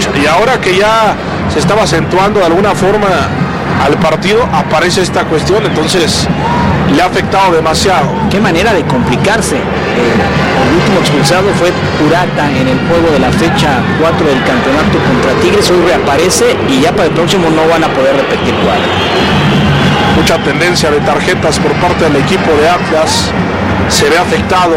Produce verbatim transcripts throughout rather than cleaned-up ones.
Y ahora que ya se estaba acentuando de alguna forma al partido, aparece esta cuestión, entonces le ha afectado demasiado. Qué manera de complicarse. Eh, el último expulsado fue Purata en el juego de la fecha cuatro del campeonato contra Tigres. Hoy reaparece y ya para el próximo no van a poder repetir cuadro. Mucha tendencia de tarjetas por parte del equipo de Atlas. Se ve afectado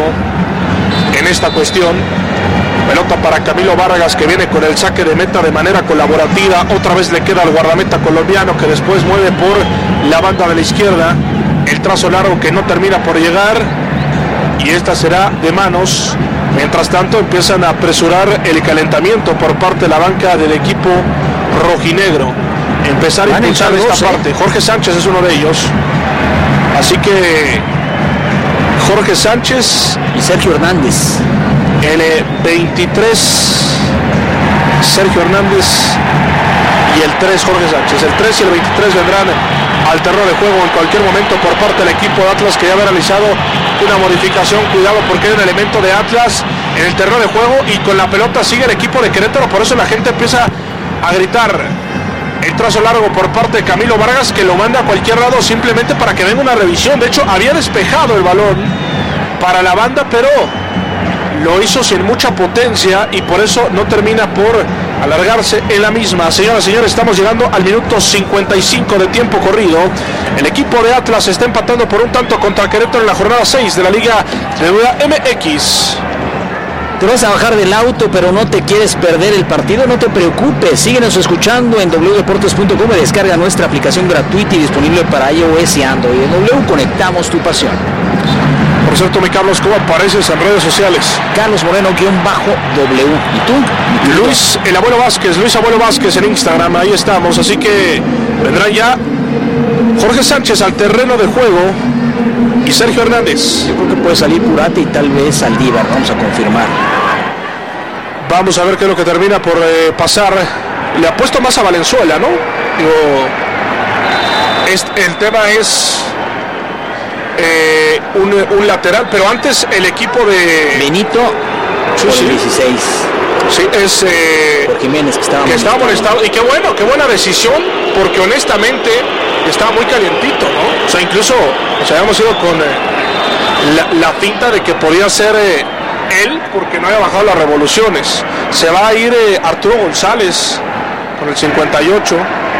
en esta cuestión. Pelota para Camilo Vargas, que viene con el saque de meta de manera colaborativa. Otra vez le queda al guardameta colombiano, que después mueve por la banda de la izquierda. El trazo largo que no termina por llegar. Y esta será de manos. Mientras tanto empiezan a apresurar el calentamiento por parte de la banca del equipo rojinegro. Empezar a impulsar esta eh. parte. Jorge Sánchez es uno de ellos. Así que Jorge Sánchez y Sergio Hernández. El veintitrés Sergio Hernández y el tres Jorge Sánchez. El tres y el veintitrés vendrán al terreno de juego en cualquier momento por parte del equipo de Atlas, que ya ha realizado una modificación. Cuidado, porque hay un elemento de Atlas en el terreno de juego y con la pelota sigue el equipo de Querétaro. Por eso la gente empieza a gritar. El trazo largo por parte de Camilo Vargas, que lo manda a cualquier lado simplemente para que venga una revisión. De hecho, había despejado el balón para la banda, pero lo hizo sin mucha potencia y por eso no termina por alargarse en la misma. Señoras y señores, estamos llegando al minuto cincuenta y cinco de tiempo corrido. El equipo de Atlas está empatando por un tanto contra Querétaro en la jornada seis de la Liga Regular M X. Te vas a bajar del auto, pero no te quieres perder el partido, no te preocupes. Síguenos escuchando en doble u deportes punto com y descarga nuestra aplicación gratuita y disponible para iOS y Android. En W conectamos tu pasión. Por cierto, mi Carlos, ¿cómo apareces en redes sociales? Carlos Moreno guión bajo W. ¿Y tú? Luis, el Abuelo Vázquez, Luis Abuelo Vázquez en Instagram, ahí estamos. Así que vendrá ya Jorge Sánchez al terreno de juego y Sergio Hernández. Yo creo que puede salir Purata y tal vez Saldívar, vamos a confirmar. Vamos a ver qué es lo que termina por eh, pasar. Le apuesto más a Valenzuela, ¿no? Digo, este, el tema es eh, un, un lateral, pero antes el equipo de Benito, sí, sí. dieciséis. Sí, es eh, por Jiménez, que estaba, que estaba molestado. Y qué bueno, qué buena decisión, porque honestamente estaba muy calientito, ¿no? O sea, incluso o sea, habíamos ido con eh, la, la finta de que podía ser eh, él, porque no había bajado las revoluciones. Se va a ir eh, Arturo González con el cincuenta y ocho.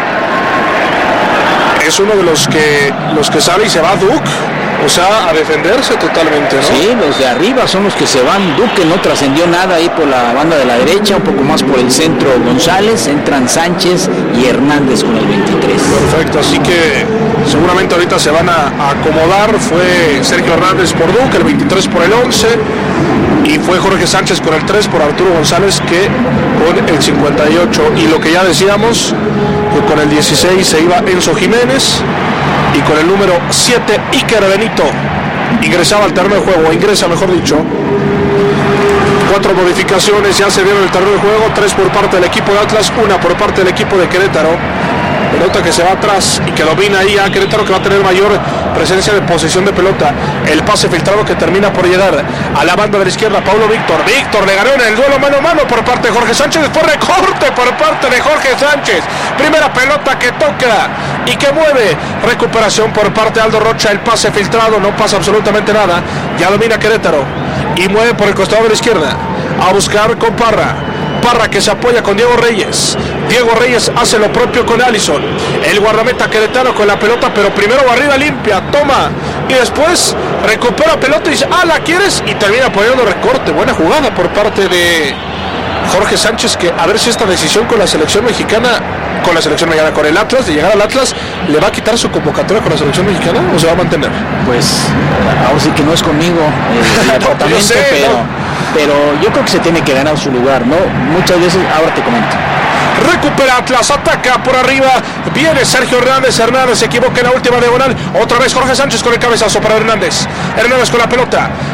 Es uno de los que los que sale y se va Duke, o sea, a defenderse totalmente, ¿no? Sí, los de arriba son los que se van. Duque no trascendió nada ahí por la banda de la derecha, un poco más por el centro González, entran Sánchez y Hernández con el veintitrés. Perfecto, así que seguramente ahorita se van a, a acomodar. Fue Sergio Hernández por Duque, el veintitrés por el once, y fue Jorge Sánchez con el tres por Arturo González, que con el cincuenta y ocho. Y lo que ya decíamos, que con el dieciséis se iba Enzo Jiménez, y con el número siete Iker Benito ingresaba al terreno de juego, o ingresa mejor dicho. Cuatro modificaciones ya se vieron en el terreno de juego, tres por parte del equipo de Atlas, una por parte del equipo de Querétaro. Pelota que se va atrás y que domina ahí a Querétaro, que va a tener mayor presencia de posesión de pelota. El pase filtrado que termina por llegar a la banda de la izquierda, Paulo Víctor. Víctor le ganó en el duelo mano a mano por parte de Jorge Sánchez. Después recorte por parte de Jorge Sánchez. Primera pelota que toca y que mueve. Recuperación por parte de Aldo Rocha. El pase filtrado, no pasa absolutamente nada. Ya domina Querétaro y mueve por el costado de la izquierda a buscar con Parra. Parra que se apoya con Diego Reyes. Diego Reyes hace lo propio con Allison. El guardameta queretano con la pelota, pero primero barrida limpia, toma y después recupera pelota y dice, ah, ¿la quieres? Y termina poniendo recorte. Buena jugada por parte de Jorge Sánchez, que a ver si esta decisión con la selección mexicana, con la selección mexicana, con el Atlas, de llegar al Atlas, le va a quitar su convocatoria con la selección mexicana o se va a mantener. Pues ahora sí que no es conmigo eh, el no, yo sé, pero, no. pero yo creo que se tiene que ganar su lugar, ¿no? Muchas veces, ahora te comento. Recupera Atlas, ataca por arriba, viene Sergio Hernández, Hernández se equivoca en la última diagonal, otra vez Jorge Sánchez con el cabezazo para Hernández, Hernández con la pelota,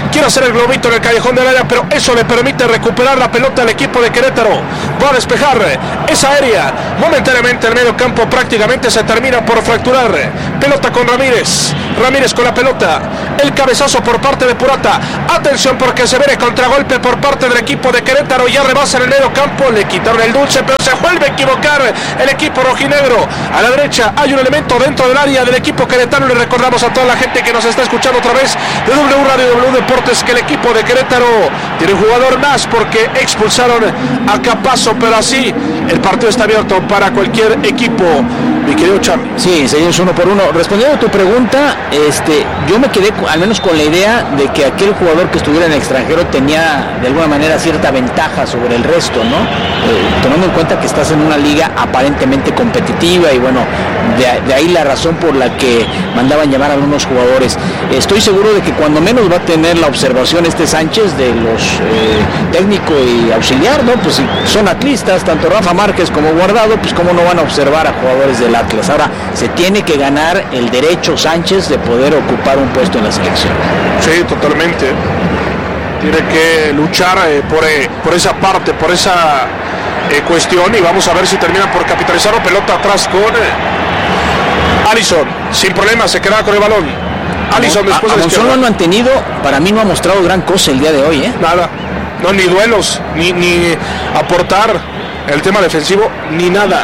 quiere hacer el globito en el callejón del área, pero eso le permite recuperar la pelota al equipo de Querétaro. Va a despejar esa aérea. Momentáneamente el medio campo prácticamente se termina por fracturar. Pelota con Ramírez. Ramírez con la pelota. El cabezazo por parte de Purata. Atención porque se viene contragolpe por parte del equipo de Querétaro. Ya rebasa en el medio campo. Le quitaron el dulce, pero se vuelve a equivocar el equipo rojinegro. A la derecha hay un elemento dentro del área del equipo queretano. Le recordamos a toda la gente que nos está escuchando otra vez de W Radio y W Deportes que el equipo de Querétaro tiene un jugador más porque expulsaron a Capazo, pero así el partido está abierto para cualquier equipo. Mi querido Charlie. Sí, seguimos uno por uno. Respondiendo a tu pregunta, este, yo me quedé al menos con la idea de que aquel jugador que estuviera en el extranjero tenía de alguna manera cierta ventaja sobre el resto, ¿no? Eh, tomando en cuenta que estás en una liga aparentemente competitiva y bueno, de, de ahí la razón por la que mandaban llamar a algunos jugadores. Estoy seguro de que cuando menos va a tener la observación este Sánchez de los eh, técnico y auxiliar, ¿no? Pues si son atlistas, tanto Rafa Márquez como Guardado, pues cómo no van a observar a jugadores del Atlas. Ahora, se tiene que ganar el derecho Sánchez de poder ocupar un puesto en la selección. Sí, totalmente. Tiene que luchar eh, por, eh, por esa parte, por esa eh, cuestión y vamos a ver si termina por capitalizarlo. Pelota atrás con eh, Alisson. Sin problema, se queda con el balón. Alisson no, después a, de a Monzón lo han mantenido, para mí no ha mostrado gran cosa el día de hoy, ¿eh? Nada. No, ni duelos, ni, ni aportar el tema defensivo, ni nada.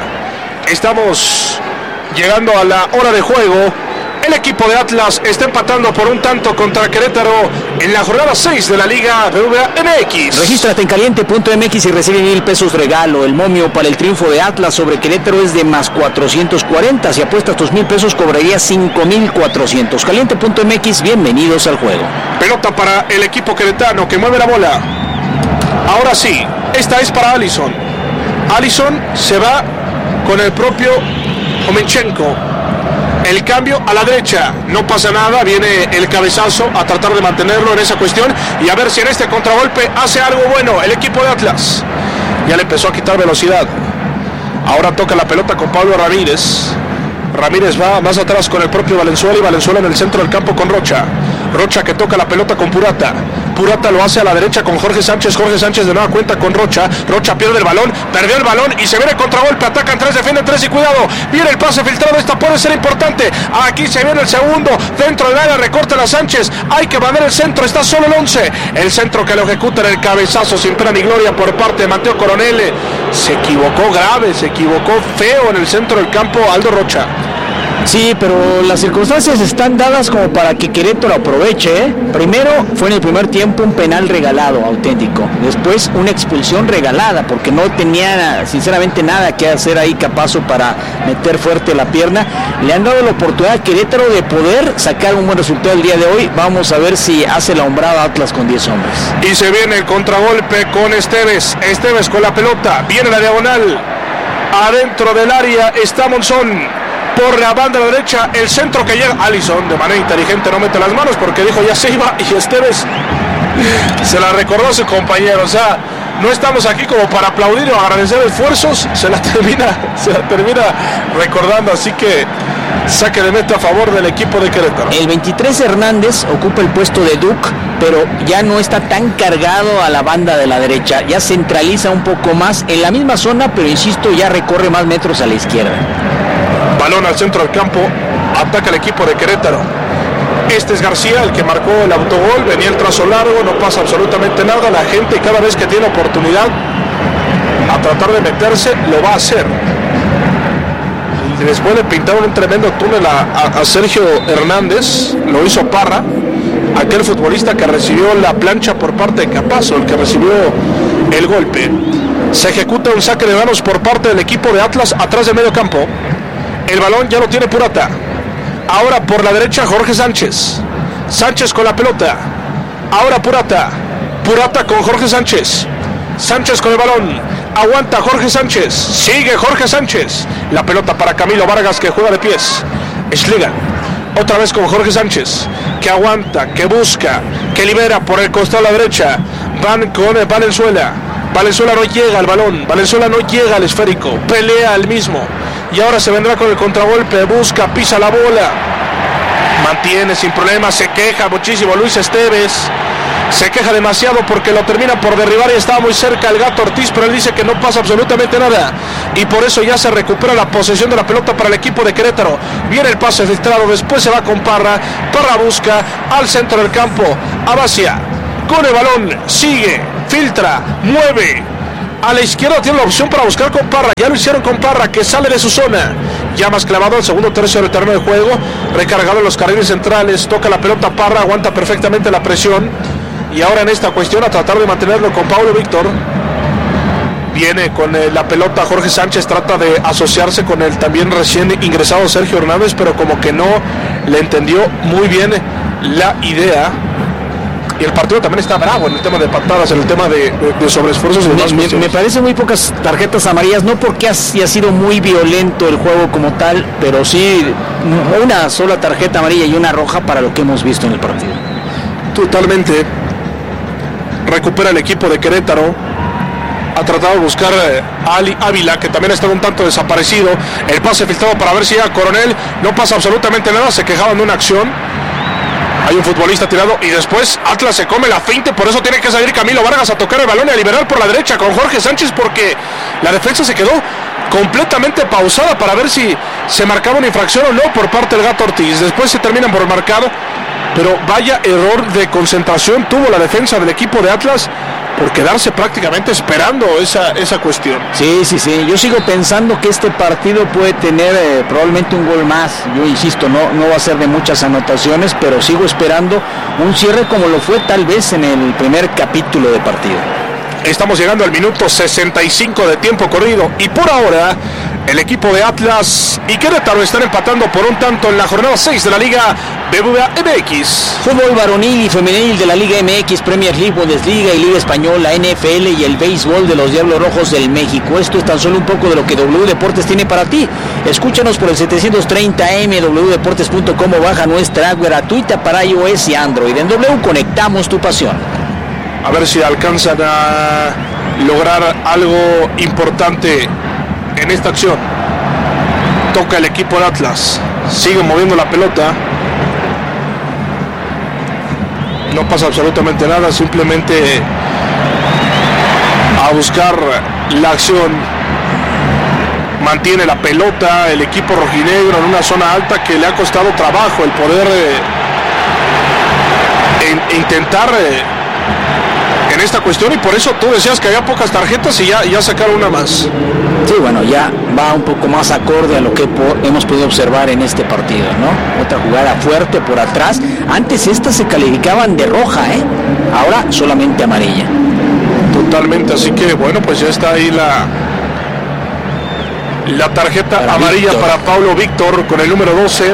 Estamos llegando a la hora de juego. El equipo de Atlas está empatando por un tanto contra Querétaro en la jornada seis de la Liga B B V A M X. Regístrate en caliente punto m x y recibe mil pesos regalo. El momio para el triunfo de Atlas sobre Querétaro es de más cuatrocientos cuarenta. Si apuestas tus mil pesos cobrarías cinco mil cuatrocientos. caliente punto m x, bienvenidos al juego. Pelota para el equipo queretano que mueve la bola. Ahora sí, esta es para Alisson. Alisson se va con el propio Omenchenko. El cambio a la derecha, no pasa nada, viene el cabezazo a tratar de mantenerlo en esa cuestión y a ver si en este contragolpe hace algo bueno el equipo de Atlas. Ya le empezó a quitar velocidad. Ahora toca la pelota con Pablo Ramírez. Ramírez va más atrás con el propio Valenzuela y Valenzuela en el centro del campo con Rocha. Rocha que toca la pelota con Purata. Purata lo hace a la derecha con Jorge Sánchez. Jorge Sánchez de nueva cuenta con Rocha. Rocha pierde el balón, perdió el balón y se viene el contragolpe. Atacan tres, defienden tres y cuidado. Viene el pase filtrado, esta puede ser importante. Aquí se viene el segundo. Dentro del área recorta a Sánchez. Hay que mandar el centro, está solo el once. El centro que lo ejecuta en el cabezazo sin pena ni gloria por parte de Mateo Coronel. Se equivocó grave, se equivocó feo en el centro del campo Aldo Rocha. Sí, pero las circunstancias están dadas como para que Querétaro aproveche, ¿eh? Primero fue en el primer tiempo un penal regalado, auténtico. Después una expulsión regalada, porque no tenía sinceramente nada que hacer ahí Capazo para meter fuerte la pierna. Le han dado la oportunidad a Querétaro de poder sacar un buen resultado el día de hoy. Vamos a ver si hace la hombrada Atlas con diez hombres. Y se viene el contragolpe con Esteves. Esteves con la pelota, viene la diagonal. Adentro del área está Monzón. Por la banda derecha, el centro que llega. Alisson de manera inteligente no mete las manos porque dijo ya se iba y Esteves se la recordó a su compañero. O sea, no estamos aquí como para aplaudir o agradecer esfuerzos, se la termina, se la termina recordando, así que saque de meta a favor del equipo de Querétaro. El veintitrés Hernández ocupa el puesto de Duc, pero ya no está tan cargado a la banda de la derecha, ya centraliza un poco más en la misma zona, pero insisto, ya recorre más metros a la izquierda. Balón al centro del campo, ataca el equipo de Querétaro. Este es García, el que marcó el autogol, venía el trazo largo, no pasa absolutamente nada. La gente cada vez que tiene oportunidad a tratar de meterse, lo va a hacer. Y después le pintaron un tremendo túnel a, a, a Sergio Hernández, lo hizo Parra, aquel futbolista que recibió la plancha por parte de Capazo, el que recibió el golpe. Se ejecuta un saque de manos por parte del equipo de Atlas atrás del medio campo. El balón ya lo tiene Purata. Ahora por la derecha Jorge Sánchez. Sánchez con la pelota. Ahora Purata. Purata con Jorge Sánchez. Sánchez con el balón. Aguanta Jorge Sánchez. Sigue Jorge Sánchez. La pelota para Camilo Vargas que juega de pies. Schligan. Otra vez con Jorge Sánchez. Que aguanta, que busca, que libera por el costado a la derecha. Van con Valenzuela. Valenzuela no llega al balón. Valenzuela no llega al esférico. Pelea al mismo. Y ahora se vendrá con el contragolpe, busca, pisa la bola, mantiene sin problema, se queja muchísimo Luis Esteves, se queja demasiado porque lo termina por derribar y estaba muy cerca el Gato Ortiz, pero él dice que no pasa absolutamente nada y por eso ya se recupera la posesión de la pelota para el equipo de Querétaro. Viene el pase filtrado, después se va con Parra, Parra busca al centro del campo, Abacia con el balón, sigue, filtra, mueve a la izquierda, tiene la opción para buscar con Parra, ya lo hicieron con Parra, que sale de su zona, ya más clavado al segundo tercio del terreno de juego, recargado en los carriles centrales, toca la pelota Parra, aguanta perfectamente la presión, y ahora en esta cuestión a tratar de mantenerlo con Paulo Víctor. Viene con eh, la pelota Jorge Sánchez, trata de asociarse con el también recién ingresado Sergio Hernández, pero como que no le entendió muy bien la idea. Y el partido también está bravo en el tema de patadas, en el tema de, de, de sobreesfuerzos y demás. Me, me, me parecen muy pocas tarjetas amarillas, no porque haya sido muy violento el juego como tal, pero sí una sola tarjeta amarilla y una roja para lo que hemos visto en el partido. Totalmente. Recupera el equipo de Querétaro. Ha tratado de buscar a Ali Ávila, que también está un tanto desaparecido. El pase filtrado para ver si llega Coronel. No pasa absolutamente nada, se quejaban de una acción. Hay un futbolista tirado y después Atlas se come la feinte, por eso tiene que salir Camilo Vargas a tocar el balón y a liberar por la derecha con Jorge Sánchez, porque la defensa se quedó completamente pausada para ver si se marcaba una infracción o no por parte del Gato Ortiz. Después se terminan por marcar, pero vaya error de concentración tuvo la defensa del equipo de Atlas por quedarse prácticamente esperando esa, esa cuestión. Sí, sí, sí, yo sigo pensando que este partido puede tener eh, probablemente un gol más. Yo insisto, no, no va a ser de muchas anotaciones, pero sigo esperando un cierre como lo fue tal vez en el primer capítulo de partido. Estamos llegando al minuto sesenta y cinco de tiempo corrido y por ahora el equipo de Atlas y Querétaro están empatando por un tanto en la jornada seis de la Liga B B V A M X. Fútbol varonil y femenil de la Liga M X, Premier League, Bundesliga y Liga Española, N F L y el béisbol de los Diablos Rojos del México. Esto es tan solo un poco de lo que W Deportes tiene para ti. Escúchanos por el setecientos treinta M, w deportes punto com o baja nuestra app gratuita para iOS y Android. En W conectamos tu pasión. A ver si alcanzan a lograr algo importante en esta acción. Toca el equipo de Atlas, sigue moviendo la pelota, no pasa absolutamente nada, simplemente a buscar la acción. Mantiene la pelota el equipo rojinegro en una zona alta que le ha costado trabajo el poder eh, en, intentar eh, en esta cuestión, y por eso tú decías que había pocas tarjetas y ya, ya sacaron una más. Sí, bueno, ya va un poco más acorde a lo que por, hemos podido observar en este partido, ¿no? Otra jugada fuerte por atrás. Antes estas se calificaban de roja, ¿eh? Ahora solamente amarilla. Totalmente, así que bueno, pues ya está ahí la la tarjeta para amarilla Víctor. Para Paulo Víctor con el número doce.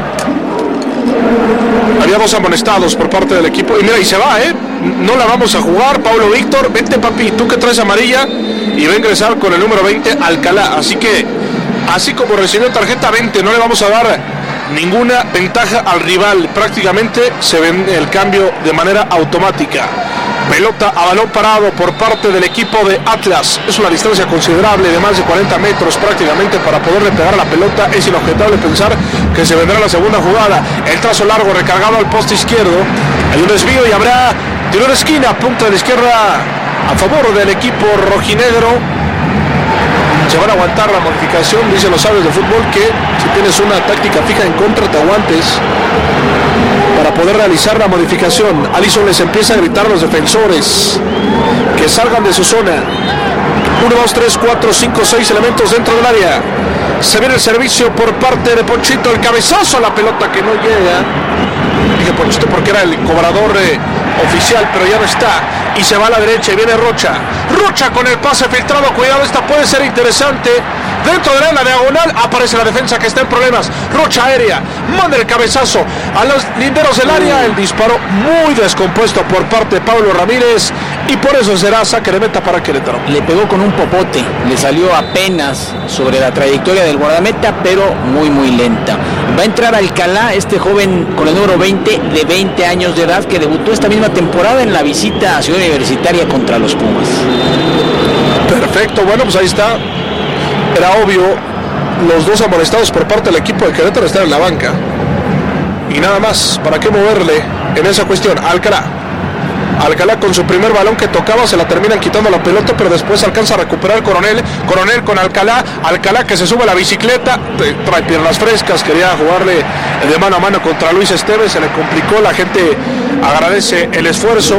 Había dos amonestados por parte del equipo y mira, y se va, ¿eh? No la vamos a jugar, Paulo Víctor, vete papi, tú que traes amarilla, y va a ingresar con el número veinte Alcalá, así que así como recibió tarjeta veinte, no le vamos a dar ninguna ventaja al rival, prácticamente se ve el cambio de manera automática. Pelota a balón parado por parte del equipo de Atlas. Es una distancia considerable de más de cuarenta metros prácticamente para poderle pegar a la pelota. Es inobjetable pensar que se vendrá la segunda jugada. El trazo largo recargado al poste izquierdo. Hay un desvío y habrá tiro de esquina, punta de la izquierda a favor del equipo rojinegro. Se van a aguantar la modificación, dicen los sabios de fútbol, que si tienes una táctica fija en contra te aguantes para poder realizar la modificación. Alisson les empieza a gritar a los defensores que salgan de su zona. uno, dos, tres, cuatro, cinco, seis elementos dentro del área. Se viene el servicio por parte de Ponchito, el cabezazo a la pelota que no llega. Dije Ponchito porque era el cobrador eh, oficial, pero ya no está. Y se va a la derecha y viene Rocha. Rocha con el pase filtrado, cuidado, esta puede ser interesante. Dentro de la diagonal aparece la defensa que está en problemas. Rocha aérea, manda el cabezazo a los linderos del área. El disparo muy descompuesto por parte de Pablo Ramírez y por eso será saque de meta para Querétaro. Le pegó con un popote, le salió apenas sobre la trayectoria del guardameta, pero muy muy lenta. Va a entrar Alcalá, este joven con el número veinte, de veinte años de edad, que debutó esta misma temporada en la visita a Ciudad Universitaria contra los Pumas. Perfecto, bueno, pues ahí está. Era obvio, los dos amonestados por parte del equipo de Querétaro están en la banca. Y nada más, ¿para qué moverle en esa cuestión? Alcalá. Alcalá con su primer balón que tocaba, se la terminan quitando la pelota, pero después alcanza a recuperar Coronel. Coronel con Alcalá. Alcalá que se sube a la bicicleta, trae piernas frescas, quería jugarle de mano a mano contra Luis Esteves, se le complicó, la gente agradece el esfuerzo.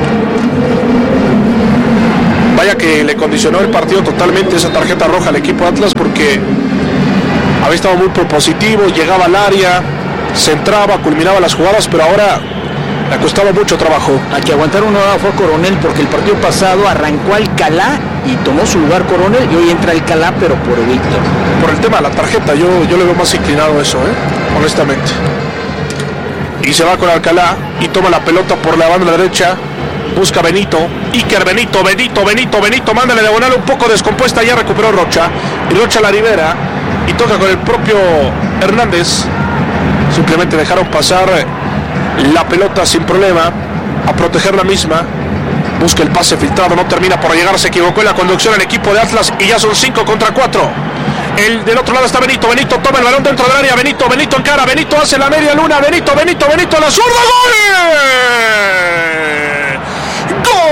Vaya que le condicionó el partido totalmente esa tarjeta roja al equipo Atlas, porque había estado muy propositivo, llegaba al área, centraba, culminaba las jugadas, pero ahora le costaba mucho trabajo. Hay que aguantar una hora fue Coronel, porque el partido pasado arrancó Alcalá y tomó su lugar Coronel, y hoy entra Alcalá, pero por Víctor. Por el tema de la tarjeta, yo, yo le veo más inclinado eso, ¿eh? honestamente. Y se va con Alcalá y toma la pelota por la banda derecha. Busca Benito, Iker Benito, Benito, Benito, Benito, mándale diagonal un poco descompuesta, ya recuperó Rocha, y Rocha la libera, y toca con el propio Hernández, simplemente dejaron pasar la pelota sin problema, a proteger la misma, busca el pase filtrado, no termina por llegar, se equivocó en la conducción el equipo de Atlas, y ya son cinco contra cuatro. El del otro lado está Benito, Benito toma el balón dentro del área, Benito, Benito encara, Benito hace la media luna, Benito, Benito, Benito, la zurda, ¡gol!